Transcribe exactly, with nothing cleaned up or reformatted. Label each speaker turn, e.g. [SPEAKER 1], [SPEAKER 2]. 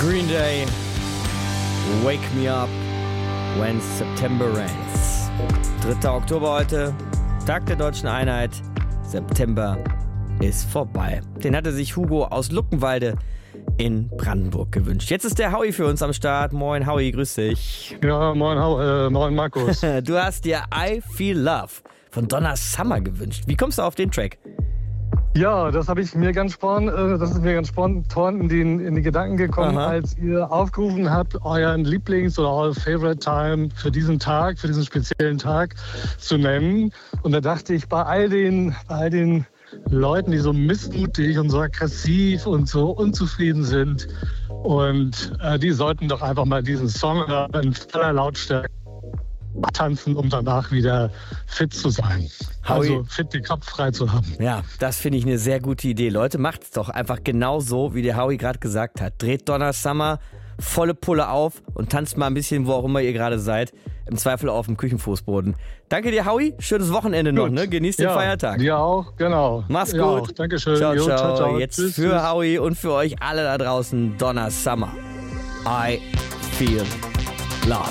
[SPEAKER 1] Green Day, Wake Me Up When September Rains. dritter Oktober heute, Tag der Deutschen Einheit. September ist vorbei. Den hatte sich Hugo aus Luckenwalde in Brandenburg gewünscht. Jetzt ist der Howie für uns am Start. Moin Howie, grüß dich.
[SPEAKER 2] Ja, moin, äh, moin Markus.
[SPEAKER 1] Du hast dir I Feel Love von Donna Summer gewünscht. Wie kommst du auf den Track?
[SPEAKER 2] Ja, das habe ich mir ganz spontan, das ist mir ganz spontan in, den, in die Gedanken gekommen,
[SPEAKER 1] Aha.
[SPEAKER 2] als ihr aufgerufen habt, euren Lieblings- oder euer Favorite Time für diesen Tag, für diesen speziellen Tag zu nennen. Und da dachte ich, bei all den, bei all den Leuten, die so missmutig und so aggressiv und so unzufrieden sind, und äh, die sollten doch einfach mal diesen Song in voller Lautstärke tanzen, um danach wieder fit zu sein.
[SPEAKER 1] Howie.
[SPEAKER 2] Also fit den Kopf frei zu haben.
[SPEAKER 1] Ja, das finde ich eine sehr gute Idee. Leute, macht's doch einfach genau so, wie der Howie gerade gesagt hat. Dreht Donna Summer volle Pulle auf und tanzt mal ein bisschen, wo auch immer ihr gerade seid. Im Zweifel auf dem Küchenfußboden. Danke dir, Howie. Schönes Wochenende noch, ne? Genießt den
[SPEAKER 2] ja,
[SPEAKER 1] Feiertag.
[SPEAKER 2] Dir auch, genau.
[SPEAKER 1] Mach's
[SPEAKER 2] Ja,
[SPEAKER 1] gut.
[SPEAKER 2] auch. Dankeschön.
[SPEAKER 1] Ciao,
[SPEAKER 2] Jo,
[SPEAKER 1] ciao.
[SPEAKER 2] ciao, ciao.
[SPEAKER 1] Jetzt
[SPEAKER 2] Tschüss,
[SPEAKER 1] für
[SPEAKER 2] tschüss.
[SPEAKER 1] Howie und für euch alle da draußen Donna Summer. I Feel Love.